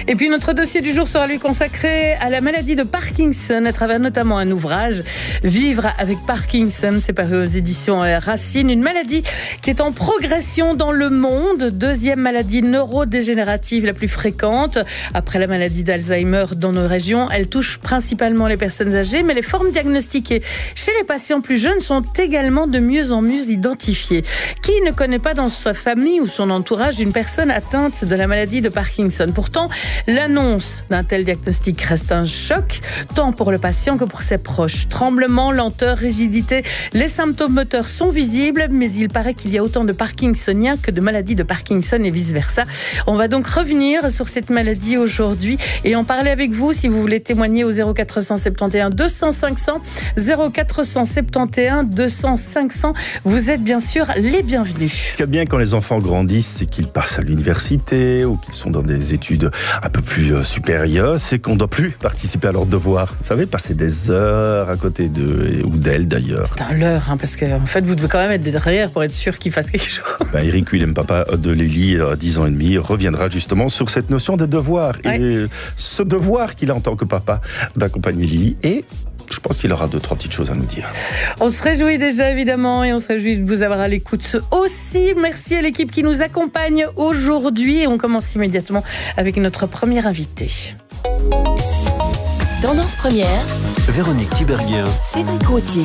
Et puis notre dossier du jour sera lui consacré à la maladie de Parkinson, à travers notamment un ouvrage, Vivre avec Parkinson, c'est paru aux éditions Racine, une maladie qui est en progression dans le monde, deuxième maladie neurodégénérative la plus fréquente, après la maladie d'Alzheimer dans nos régions. Elle touche principalement les personnes âgées, mais les formes diagnostiquées chez les patients plus jeunes sont également de mieux en mieux identifiées. Qui ne connaît pas dans sa famille ou son entourage une personne atteinte de la maladie de Parkinson? Pourtant, l'annonce d'un tel diagnostic reste un choc, tant pour le patient que pour ses proches. Tremblements, lenteur, rigidité, les symptômes moteurs sont visibles, mais il paraît qu'il y a autant de Parkinsoniens que de maladies de Parkinson et vice-versa. On va donc revenir sur cette maladie aujourd'hui et en parler avec vous si vous voulez témoigner au 0471 200 500, 0471 200 500. Vous êtes bien sûr les bienvenus. Ce qu'il y a bien quand les enfants grandissent, c'est qu'ils passent à l'université ou qu'ils sont dans des études un peu plus supérieures, c'est qu'on ne doit plus participer à leurs devoirs. Vous savez, passer des heures à côté d'eux ou d'elles d'ailleurs. C'est un leurre, parce qu'en fait, vous devez quand même être derrière pour être sûr qu'ils fassent quelque chose. Eric Willem, papa de Lélie, 10 ans et demi, reviendra justement sur cette notion de devoir. Ouais. Et ce devoir qu'il a en tant que papa d'accompagner Lily, et je pense qu'il aura 2-3 petites choses à nous dire. On se réjouit déjà évidemment et on se réjouit de vous avoir à l'écoute aussi. Merci à l'équipe qui nous accompagne aujourd'hui et on commence immédiatement avec notre premier invité. Tendance première, Véronique Tiberghien, Cédric Routier.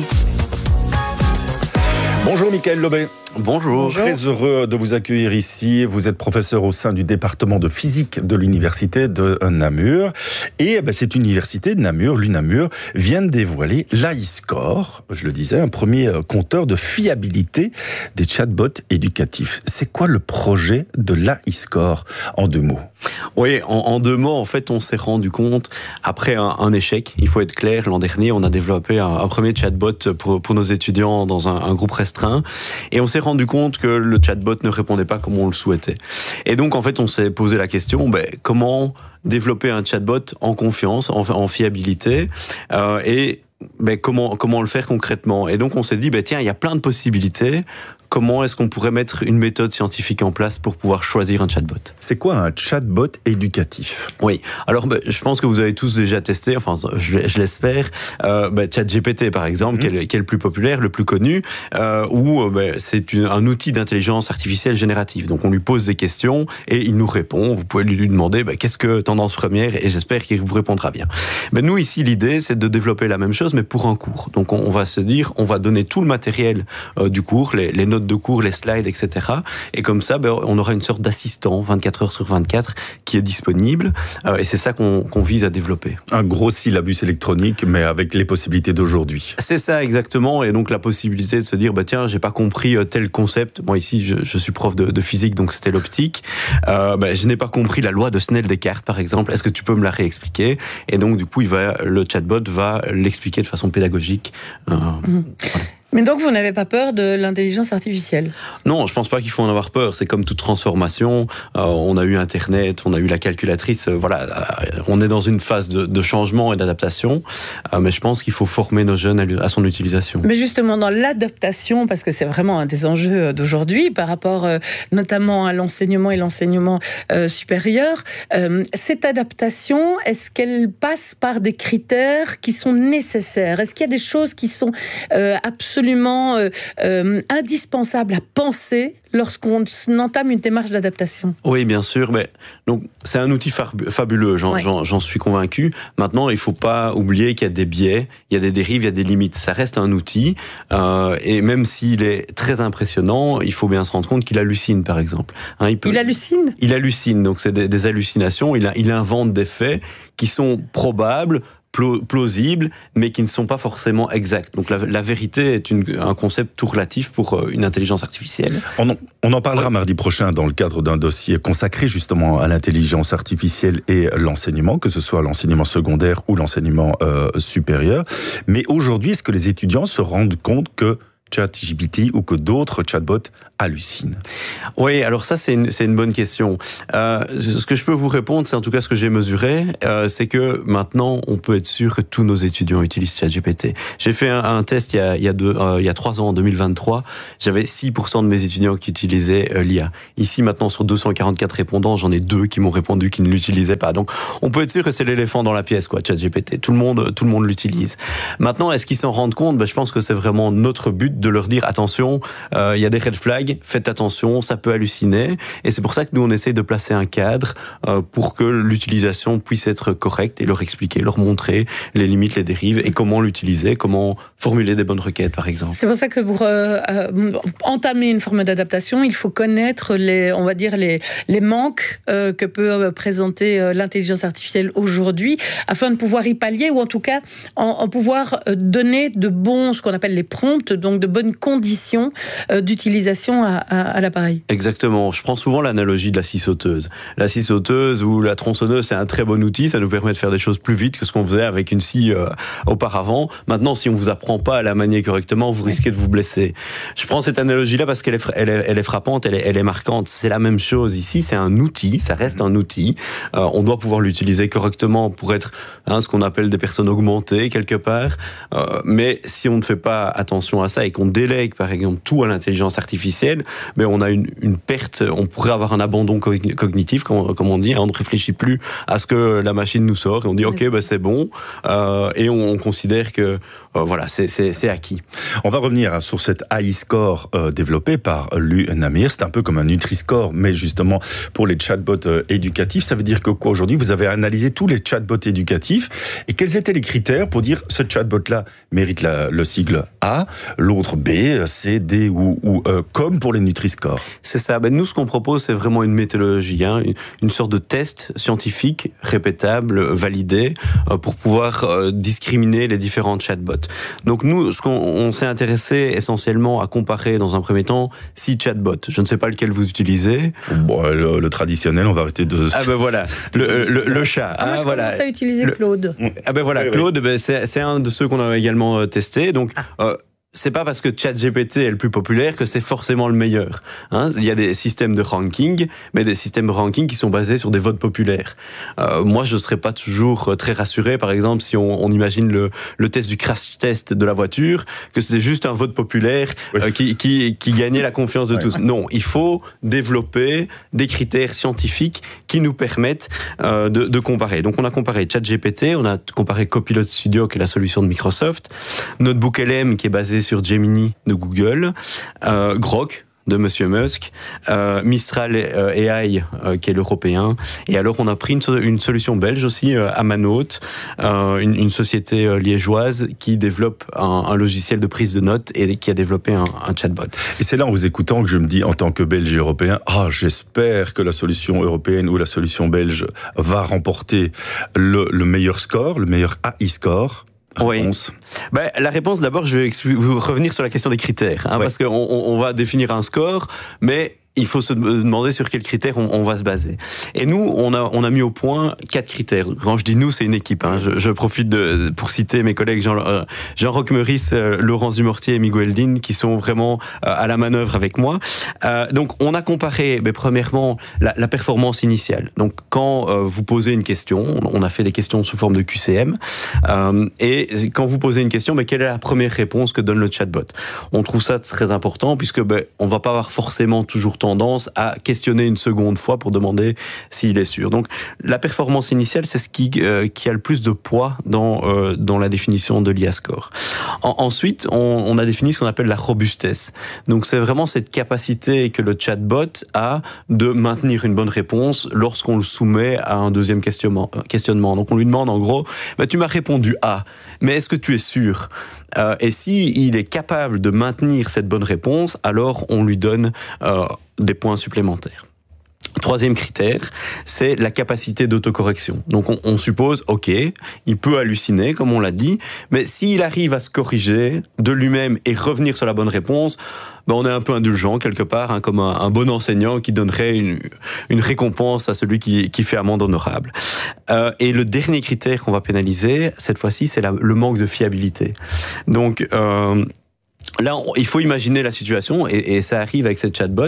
Bonjour Mickaël Lobé. Bonjour. Très heureux de vous accueillir ici. Vous êtes professeur au sein du département de physique de l'université de Namur. Et cette université de Namur, l'UNamur, vient de dévoiler l'I-Score, je le disais, un premier compteur de fiabilité des chatbots éducatifs. C'est quoi le projet de l'I-Score en 2 mots? Oui, en 2 mots, en fait, on s'est rendu compte, après un échec, il faut être clair, l'an dernier, on a développé un premier chatbot pour nos étudiants dans un groupe restreint. Et on s'est rendu compte que le chatbot ne répondait pas comme on le souhaitait. Et donc, en fait, on s'est posé la question, comment développer un chatbot en confiance, en fiabilité, et comment le faire concrètement. Et donc, on s'est dit, tiens, il y a plein de possibilités. Comment est-ce qu'on pourrait mettre une méthode scientifique en place pour pouvoir choisir un chatbot? C'est quoi un chatbot éducatif? Oui, alors je pense que vous avez tous déjà testé, enfin je l'espère, ChatGPT par exemple, qui est le plus populaire, le plus connu, où c'est un outil d'intelligence artificielle générative. Donc on lui pose des questions et il nous répond. Vous pouvez lui demander qu'est-ce que tendance première, et j'espère qu'il vous répondra bien. Mais nous ici, l'idée c'est de développer la même chose mais pour un cours. Donc on va se dire, on va donner tout le matériel du cours, les notes de cours, les slides, etc. Et comme ça, on aura une sorte d'assistant 24 heures sur 24 qui est disponible. Et c'est ça qu'on vise à développer. Un gros syllabus électronique, mais avec les possibilités d'aujourd'hui. C'est ça, exactement. Et donc la possibilité de se dire, tiens, j'ai pas compris tel concept. Moi ici, je suis prof de physique, donc c'était l'optique. Je n'ai pas compris la loi de Snell-Descartes, par exemple. Est-ce que tu peux me la réexpliquer? Et donc du coup, le chatbot va l'expliquer de façon pédagogique. Voilà. Mais donc, vous n'avez pas peur de l'intelligence artificielle? Non, je pense pas qu'il faut en avoir peur. C'est comme toute transformation. On a eu Internet, on a eu la calculatrice. On est dans une phase de changement et d'adaptation. Mais je pense qu'il faut former nos jeunes à son utilisation. Mais justement, dans l'adaptation, parce que c'est vraiment un des enjeux d'aujourd'hui, par rapport notamment à l'enseignement et l'enseignement supérieur, cette adaptation, est-ce qu'elle passe par des critères qui sont nécessaires? Est-ce qu'il y a des choses qui sont absolument indispensable à penser lorsqu'on entame une démarche d'adaptation? Oui, bien sûr. Donc, c'est un outil fabuleux, j'en suis convaincu. Maintenant, il ne faut pas oublier qu'il y a des biais, il y a des dérives, il y a des limites. Ça reste un outil. Et même s'il est très impressionnant, il faut bien se rendre compte qu'il hallucine, par exemple. Il hallucine? Il hallucine. Donc, c'est des hallucinations. Il invente des faits qui sont probables, plausibles, mais qui ne sont pas forcément exacts. Donc la vérité est un concept tout relatif pour une intelligence artificielle. On en parlera mardi prochain dans le cadre d'un dossier consacré justement à l'intelligence artificielle et l'enseignement, que ce soit l'enseignement secondaire ou l'enseignement supérieur. Mais aujourd'hui, est-ce que les étudiants se rendent compte que ChatGPT ou que d'autres chatbots hallucine? Oui, alors ça c'est une bonne question. Ce que je peux vous répondre, c'est en tout cas ce que j'ai mesuré, c'est que maintenant on peut être sûr que tous nos étudiants utilisent ChatGPT. J'ai fait un test il y a 3 ans, en 2023, j'avais 6% de mes étudiants qui utilisaient l'IA. Ici maintenant sur 244 répondants, j'en ai 2 qui m'ont répondu qu'ils ne l'utilisaient pas. Donc on peut être sûr que c'est l'éléphant dans la pièce, quoi, ChatGPT. Tout le monde l'utilise. Maintenant, est-ce qu'ils s'en rendent compte? Je pense que c'est vraiment notre but de leur dire attention, il y a des red flags, faites attention, ça peut halluciner. Et c'est pour ça que nous on essaie de placer un cadre pour que l'utilisation puisse être correcte et leur expliquer, leur montrer les limites, les dérives et comment l'utiliser, comment formuler des bonnes requêtes par exemple. C'est pour ça que pour entamer une forme d'adaptation, il faut connaître les manques que peut présenter l'intelligence artificielle aujourd'hui, afin de pouvoir y pallier, ou en tout cas en pouvoir donner ce qu'on appelle les prompts, donc de bonnes conditions d'utilisation à l'appareil. Exactement. Je prends souvent l'analogie de la scie sauteuse. La scie sauteuse ou la tronçonneuse, c'est un très bon outil, ça nous permet de faire des choses plus vite que ce qu'on faisait avec une scie auparavant. Maintenant, si on vous apprend pas à la manier correctement, vous risquez de vous blesser. Je prends cette analogie-là parce qu'elle est frappante, elle est marquante. C'est la même chose ici, c'est un outil, ça reste un outil. On doit pouvoir l'utiliser correctement pour être ce qu'on appelle des personnes augmentées quelque part. Mais si on ne fait pas attention à ça et qu'on délègue par exemple tout à l'intelligence artificielle, on a une perte, on pourrait avoir un abandon cognitif, comme on dit. On ne réfléchit plus à ce que la machine nous sort et on dit ok, c'est bon, et on considère que voilà, c'est acquis. On va revenir sur cet AI Score développé par l'UNAMIR. C'est un peu comme un Nutri-Score, mais justement pour les chatbots éducatifs. Ça veut dire que quoi aujourd'hui? Vous avez analysé tous les chatbots éducatifs et quels étaient les critères pour dire ce chatbot-là mérite le sigle A, l'autre B, C, D ou E, comme pour les Nutri-Score? C'est ça. Nous, ce qu'on propose, c'est vraiment une méthodologie, une sorte de test scientifique, répétable, validé, pour pouvoir discriminer les différents chatbots. Donc nous, on s'est intéressé essentiellement à comparer dans un premier temps 6 chatbots. Je ne sais pas lequel vous utilisez. Bon, le traditionnel, on va arrêter de... voilà, le chat. Moi, je commence à utiliser Claude. Voilà, Claude, c'est un de ceux qu'on a également testé. Donc, c'est pas parce que ChatGPT est le plus populaire que c'est forcément le meilleur. Il y a des systèmes de ranking, mais des systèmes de ranking qui sont basés sur des votes populaires. Moi, je serais pas toujours très rassuré, par exemple, si on imagine le test du crash test de la voiture, que c'est juste un vote populaire qui gagnait la confiance de tous. Non, il faut développer des critères scientifiques qui nous permettent de comparer. Donc, on a comparé ChatGPT, on a comparé Copilot Studio, qui est la solution de Microsoft, Notebook LM, qui est basé sur Gemini de Google, Grok de Monsieur Musk, Mistral AI qui est l'européen, et alors on a pris une solution belge aussi, Amanote, une société liégeoise qui développe un logiciel de prise de notes et qui a développé un chatbot. Et c'est là en vous écoutant que je me dis, en tant que Belge et Européen, j'espère que la solution européenne ou la solution belge va remporter le meilleur score, le meilleur AI score. Réponse. La réponse, d'abord, je vais vous revenir sur la question des critères, parce qu'on va définir un score, mais il faut se demander sur quels critères on va se baser. Et nous, on a mis au point 4 critères. Quand je dis nous, c'est une équipe. Je profite pour citer mes collègues Jean-Roch Meurice, Laurent Zumortier et Miguel Din, qui sont vraiment à la manœuvre avec moi. Donc, on a comparé, premièrement, la performance initiale. Donc, quand vous posez une question, on a fait des questions sous forme de QCM, et quand vous posez une question, quelle est la première réponse que donne le chatbot? On trouve ça très important, puisque on va pas avoir forcément toujours tendance à questionner une seconde fois pour demander s'il est sûr. Donc, la performance initiale, c'est ce qui a le plus de poids dans la définition de l'IA Score. Ensuite, on a défini ce qu'on appelle la robustesse. Donc, c'est vraiment cette capacité que le chatbot a de maintenir une bonne réponse lorsqu'on le soumet à un deuxième questionnement. Donc, on lui demande en gros, tu m'as répondu A, mais est-ce que tu es sûr? Et si il est capable de maintenir cette bonne réponse, alors on lui donne des points supplémentaires. Troisième critère, c'est la capacité d'autocorrection. Donc on suppose, ok, il peut halluciner, comme on l'a dit, mais s'il arrive à se corriger de lui-même et revenir sur la bonne réponse, on est un peu indulgent quelque part, comme un bon enseignant qui donnerait une récompense à celui qui fait amende honorable. Et le dernier critère qu'on va pénaliser, cette fois-ci, c'est le manque de fiabilité. Donc Là, il faut imaginer la situation, et ça arrive avec cette chatbot,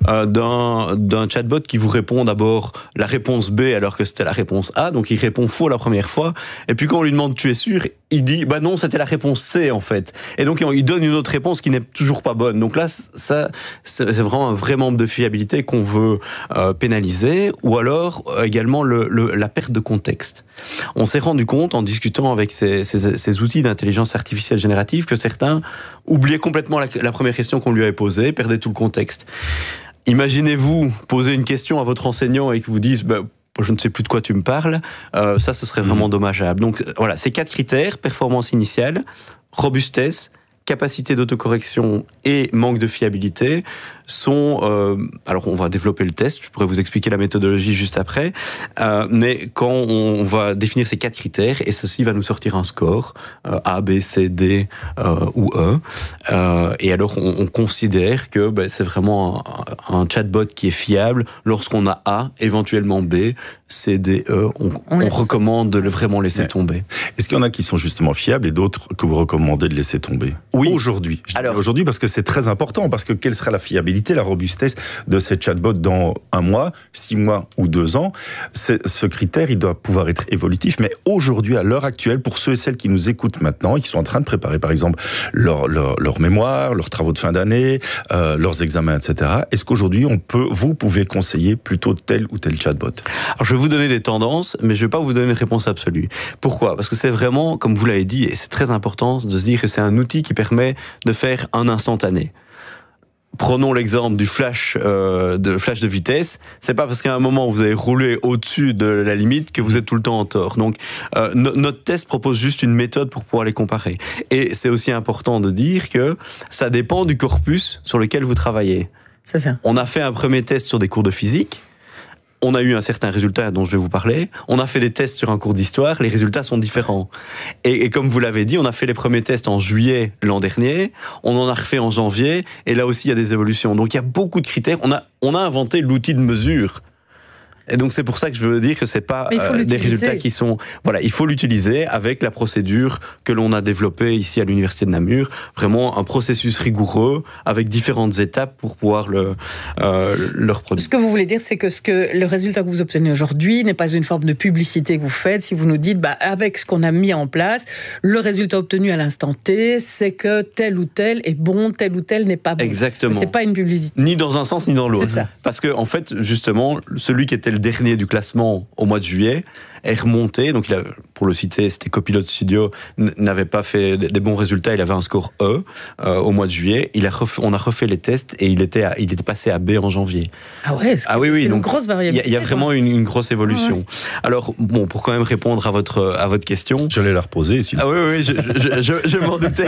d'un chatbot qui vous répond d'abord la réponse B alors que c'était la réponse A, donc il répond faux la première fois, et puis quand on lui demande tu es sûr, il dit bah non, c'était la réponse C en fait, et donc il donne une autre réponse qui n'est toujours pas bonne. Donc là, ça c'est vraiment un vrai manque de fiabilité qu'on veut pénaliser, ou alors également la perte de contexte. On s'est rendu compte en discutant avec ces outils d'intelligence artificielle générative que certains oubliaient complètement la première question qu'on lui avait posée, perdaient tout le contexte. Imaginez-vous poser une question à votre enseignant et qu'il vous dise je ne sais plus de quoi tu me parles, ça ce serait vraiment dommageable. Donc voilà, ces 4 critères, performance initiale, robustesse, capacité d'autocorrection et manque de fiabilité sont... alors on va développer le test, je pourrais vous expliquer la méthodologie juste après, mais quand on va définir ces 4 critères, et ceci va nous sortir un score, A, B, C, D ou E, et alors on considère que c'est vraiment un chatbot qui est fiable lorsqu'on a A, éventuellement B, C, D, E, on recommande de vraiment laisser tomber. Est-ce qu'il y en a qui sont justement fiables et d'autres que vous recommandez de laisser tomber? Oui. Aujourd'hui. Alors, aujourd'hui, parce que c'est très important, parce que quelle sera la fiabilité, la robustesse de ces chatbots dans 1 mois, 6 mois ou 2 ans? Ce critère, il doit pouvoir être évolutif, mais aujourd'hui, à l'heure actuelle, pour ceux et celles qui nous écoutent maintenant et qui sont en train de préparer, par exemple, leur mémoire, leurs travaux de fin d'année, leurs examens, etc., est-ce qu'aujourd'hui, vous pouvez conseiller plutôt tel ou tel chatbot? Alors, je vais vous donner des tendances, mais je ne vais pas vous donner une réponse absolue. Pourquoi? Parce que c'est vraiment, comme vous l'avez dit, et c'est très important de se dire que c'est un outil qui permet de faire un instantané. Prenons l'exemple du flash de vitesse. C'est pas parce qu'à un moment vous avez roulé au-dessus de la limite que vous êtes tout le temps en tort. Donc notre test propose juste une méthode pour pouvoir les comparer. Et c'est aussi important de dire que ça dépend du corpus sur lequel vous travaillez. C'est ça. On a fait un premier test sur des cours de physique. On a eu un certain résultat dont je vais vous parler. On a fait des tests sur un cours d'histoire. Les résultats sont différents. Et comme vous l'avez dit, on a fait les premiers tests en juillet l'an dernier. On en a refait en janvier. Et là aussi, il y a des évolutions. Donc, il y a beaucoup de critères. On a inventé l'outil de mesure. Et donc, c'est pour ça que je veux dire que c'est pas des résultats qui sont... Voilà, il faut l'utiliser avec la procédure que l'on a développée ici à l'Université de Namur. Vraiment un processus rigoureux avec différentes étapes pour pouvoir le reproduire. Ce que vous voulez dire, c'est que le résultat que vous obtenez aujourd'hui n'est pas une forme de publicité que vous faites. Si vous nous dites, avec ce qu'on a mis en place, le résultat obtenu à l'instant T, c'est que tel ou tel est bon, tel ou tel n'est pas bon. Exactement. C'est pas une publicité. Ni dans un sens, ni dans l'autre. C'est ça. Parce que, en fait, justement, celui qui était le dernier du classement au mois de juillet est remonté. Donc, pour le citer, c'était Copilot Studio, n'avait pas fait des bons résultats. Il avait un score E au mois de juillet. On a refait les tests et il était passé à B en janvier. Ah ouais. Oui. C'est donc une grosse variabilité. Il y a vraiment une grosse évolution. Ouais. Alors, bon, pour quand même répondre à votre question. J'allais la reposer. Sinon. Ah oui, je m'en doutais.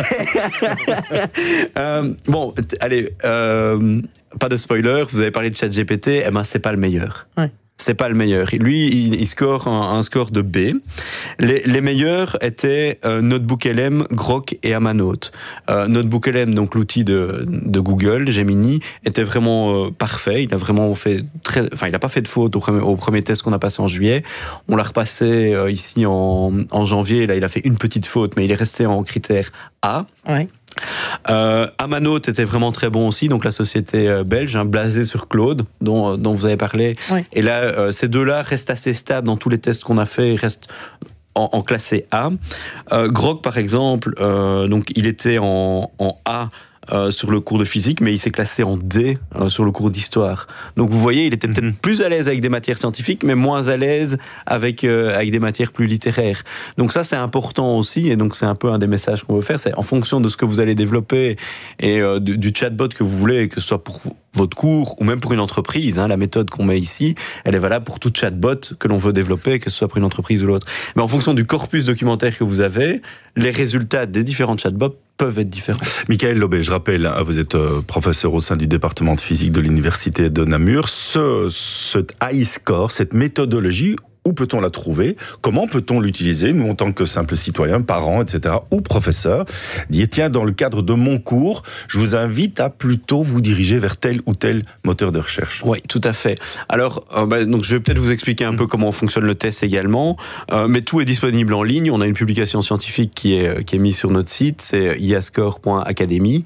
Bon, allez. Pas de spoiler, vous avez parlé de ChatGPT, c'est pas le meilleur. Ouais. C'est pas le meilleur. Lui, il score un score de B. Les meilleurs étaient NotebookLM, Grok et Amanote. NotebookLM, donc l'outil de Google, Gemini, était vraiment parfait. Il a vraiment fait il a pas fait de faute au premier test qu'on a passé en juillet. On l'a repassé ici en janvier. Là, il a fait une petite faute, mais il est resté en critère A. Ouais. Amanote était vraiment très bon aussi, donc la société belge, basée sur Claude, dont vous avez parlé. Oui. Et là, ces deux-là restent assez stables dans tous les tests qu'on a fait, ils restent en classé A. Grok, par exemple, donc il était en A sur le cours de physique, mais il s'est classé en D sur le cours d'histoire. Donc vous voyez, il était peut-être plus à l'aise avec des matières scientifiques, mais moins à l'aise avec des matières plus littéraires. Donc ça, c'est important aussi, et donc c'est un peu un des messages qu'on veut faire, c'est en fonction de ce que vous allez développer et du chatbot que vous voulez, que ce soit pour votre cours ou même pour une entreprise, la méthode qu'on met ici, elle est valable pour tout chatbot que l'on veut développer, que ce soit pour une entreprise ou l'autre. Mais en fonction du corpus documentaire que vous avez, les résultats des différents chatbots peuvent être différents. Michael Lobé, je rappelle, vous êtes professeur au sein du département de physique de l'Université de Namur. Ce high score, cette méthodologie, Où peut-on la trouver? Comment peut-on l'utiliser, nous, en tant que simples citoyens, parents, etc., ou professeurs? Dire, tiens, dans le cadre de mon cours, je vous invite à plutôt vous diriger vers tel ou tel moteur de recherche. Oui, tout à fait. Alors, donc je vais peut-être vous expliquer un peu comment fonctionne le test également, mais tout est disponible en ligne. On a une publication scientifique qui est mise sur notre site, c'est iascore.academy,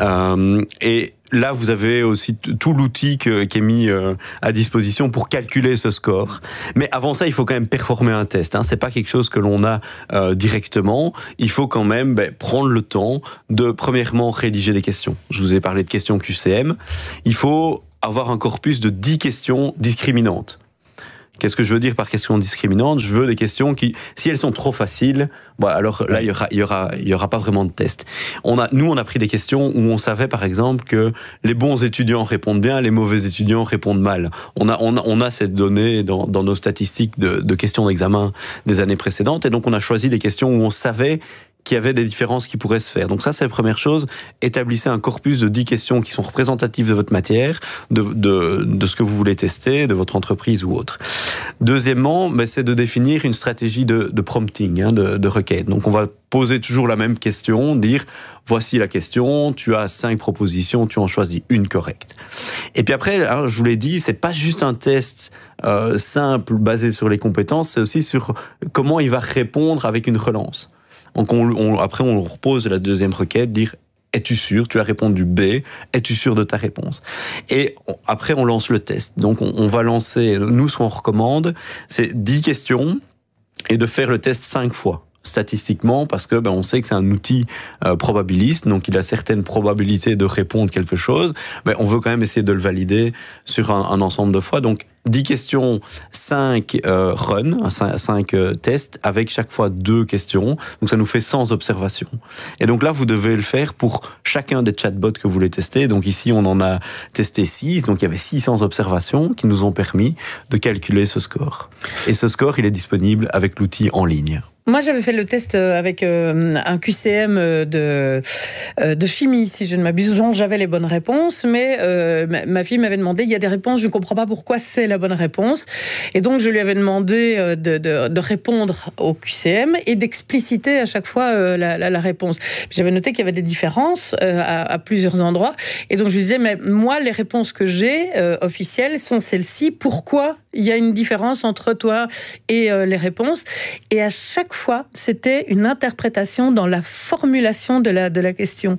et là, vous avez aussi tout l'outil qui est mis à disposition pour calculer ce score. Mais avant ça, il faut quand même performer un test. C'est pas quelque chose que l'on a directement. Il faut quand même prendre le temps de, premièrement, rédiger des questions. Je vous ai parlé de questions QCM. Il faut avoir un corpus de 10 questions discriminantes. Qu'est-ce que je veux dire par questions discriminantes? Je veux des questions qui, si elles sont trop faciles, alors là, il y aura pas vraiment de test. Nous, on a pris des questions où on savait, par exemple, que les bons étudiants répondent bien, les mauvais étudiants répondent mal. On a cette donnée dans nos statistiques de questions d'examen des années précédentes, et donc on a choisi des questions où on savait qu'il y avait des différences qui pourraient se faire. Donc ça, c'est la première chose. Établissez un corpus de 10 questions qui sont représentatives de votre matière, de ce que vous voulez tester, de votre entreprise ou autre. Deuxièmement, c'est de définir une stratégie de prompting, de requête. Donc on va poser toujours la même question, dire voici la question, tu as 5 propositions, tu en choisis une correcte. Et puis après, je vous l'ai dit, c'est pas juste un test simple basé sur les compétences, c'est aussi sur comment il va répondre avec une relance. Donc après, on repose la deuxième requête, dire es-tu sûr? Tu as répondu B. Es-tu sûr de ta réponse? Et après, on lance le test. Donc on va lancer, nous, ce qu'on recommande, c'est 10 questions et de faire le test 5 fois. Statistiquement, parce que on sait que c'est un outil probabiliste, donc il a certaines probabilités de répondre quelque chose, mais on veut quand même essayer de le valider sur un ensemble de fois. Donc 10 questions, 5 runs, 5 tests, avec chaque fois 2 questions, donc ça nous fait 100 observations. Et donc là, vous devez le faire pour chacun des chatbots que vous voulez tester. Donc ici, on en a testé 6, donc il y avait 600 observations qui nous ont permis de calculer ce score. Et ce score, il est disponible avec l'outil en ligne. Moi, j'avais fait le test avec un QCM de chimie, si je ne m'abuse. J'avais les bonnes réponses, mais ma fille m'avait demandé, il y a des réponses, je ne comprends pas pourquoi c'est la bonne réponse. Et donc, je lui avais demandé de répondre au QCM et d'expliciter à chaque fois la réponse. Puis j'avais noté qu'il y avait des différences à plusieurs endroits. Et donc, je lui disais, mais moi, les réponses que j'ai officielles sont celles-ci. Pourquoi il y a une différence entre toi et les réponses? Et à chaque fois, c'était une interprétation dans la formulation de la question.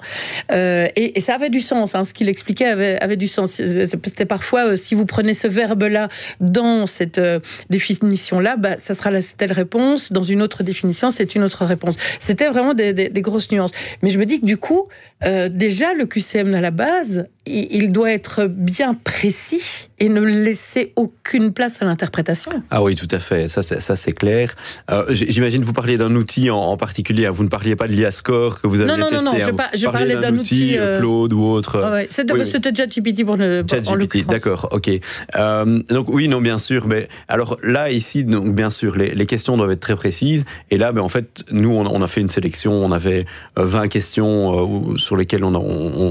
Et ça avait du sens. Ce qu'il expliquait avait du sens. C'était parfois, si vous prenez ce verbe-là dans cette définition-là, ça sera telle réponse. Dans une autre définition, c'est une autre réponse. C'était vraiment des grosses nuances. Mais je me dis que du coup, déjà, le QCM à la base, il doit être bien précis et ne laisser aucune place à l'interprétation. Ah oui, tout à fait. Ça c'est clair. J'imagine que vous parliez d'un outil en particulier. Vous ne parliez pas de l'IAScore que vous aviez testé. Non. Je parlais d'un outil Claude ou autre. Ouais. C'était ChatGPT pour le ChatGPT, d'accord, ok. Donc oui, non, bien sûr. Mais alors là, ici, donc bien sûr, les questions doivent être très précises. Et là, en fait, nous, on a fait une sélection. On avait 20 questions sur lesquelles on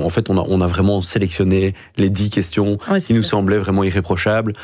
a vraiment sélectionné les 10 questions qui nous semblaient vraiment irréprochables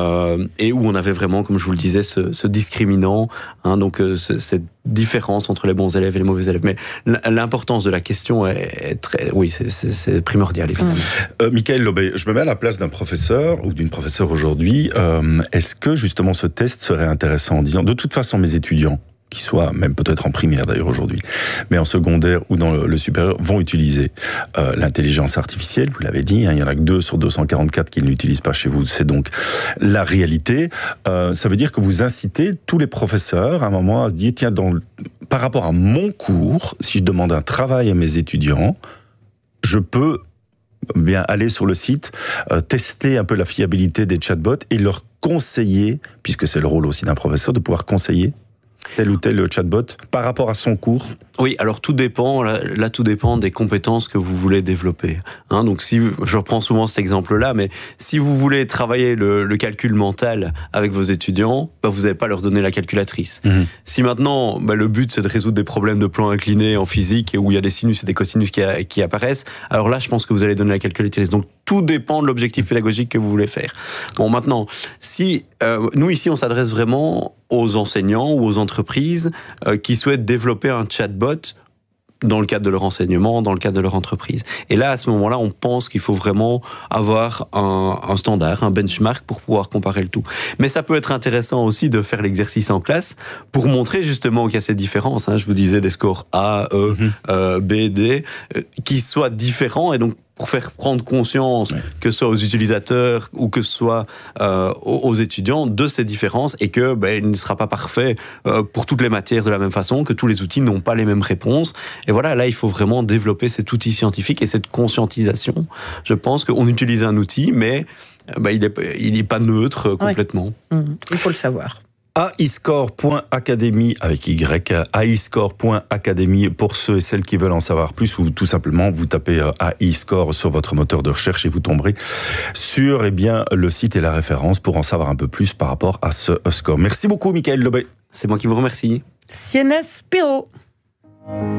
et où on avait vraiment, comme je vous le disais, ce discriminant, donc cette différence entre les bons élèves et les mauvais élèves. Mais l'importance de la question est très, c'est primordial, évidemment. Michael Lobé, je me mets à la place d'un professeur ou d'une professeure aujourd'hui. Est-ce que justement ce test serait intéressant en disant, de toute façon, mes étudiants, qui soient même peut-être en primaire d'ailleurs aujourd'hui, mais en secondaire ou dans le supérieur, vont utiliser l'intelligence artificielle, vous l'avez dit, il y en a que 2 sur 244 qui ne l'utilisent pas chez vous, c'est donc la réalité. Ça veut dire que vous incitez tous les professeurs à un moment à se dire, tiens, par rapport à mon cours, si je demande un travail à mes étudiants, je peux bien aller sur le site, tester un peu la fiabilité des chatbots et leur conseiller, puisque c'est le rôle aussi d'un professeur, de pouvoir conseiller tel ou tel chatbot par rapport à son cours. Oui, alors tout dépend, là tout dépend des compétences que vous voulez développer. Donc si, je reprends souvent cet exemple-là, mais si vous voulez travailler le calcul mental avec vos étudiants, vous n'allez pas leur donner la calculatrice. Si maintenant, le but c'est de résoudre des problèmes de plan incliné en physique et où il y a des sinus et des cosinus qui apparaissent, alors là je pense que vous allez donner la calculatrice. Donc tout dépend de l'objectif pédagogique que vous voulez faire. Bon, maintenant, si nous ici, on s'adresse vraiment aux enseignants ou aux entreprises qui souhaitent développer un chatbot dans le cadre de leur enseignement, dans le cadre de leur entreprise. Et là, à ce moment-là, on pense qu'il faut vraiment avoir un standard, un benchmark pour pouvoir comparer le tout. Mais ça peut être intéressant aussi de faire l'exercice en classe pour montrer justement qu'il y a ces différences. Je vous disais des scores A, E, B, D, qui soient différents et donc pour faire prendre conscience, que ce soit aux utilisateurs ou que ce soit aux étudiants, de ces différences et que il ne sera pas parfait pour toutes les matières de la même façon, que tous les outils n'ont pas les mêmes réponses. Et voilà, là, il faut vraiment développer cet outil scientifique et cette conscientisation. Je pense qu'on utilise un outil, mais il n'est pas neutre complètement. Il faut le savoir. aiscore.academy avec Y, aiscore.academy pour ceux et celles qui veulent en savoir plus, ou tout simplement vous tapez aiscore sur votre moteur de recherche et vous tomberez sur le site et la référence pour en savoir un peu plus par rapport à ce score. Merci beaucoup Michael Lobé. C'est moi qui vous remercie. Sienès Perrault.